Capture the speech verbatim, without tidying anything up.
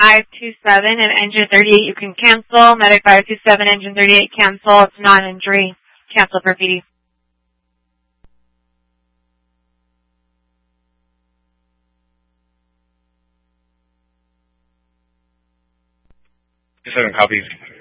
five two seven and engine thirty-eight, you can cancel. Medic five two seven, engine thirty-eight, cancel. It's non-injury. Cancel for P D. Two seven copies.